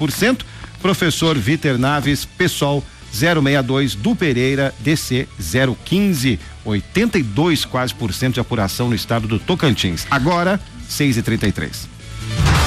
0,6%. Professor Viter Naves, PSOL 062 do Pereira, DC 015, 82 quase por cento de apuração no estado do Tocantins. Agora 6h33.